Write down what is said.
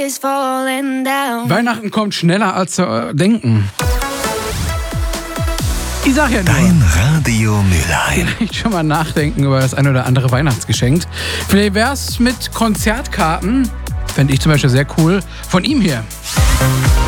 is falling down. Weihnachten kommt schneller als zu denken. Ich sag ja nur. Dein Radio Mülheim. Vielleicht schon mal nachdenken über das ein oder andere Weihnachtsgeschenk. Vielleicht wär's mit Konzertkarten. Fände ich zum Beispiel sehr cool. Von ihm hier.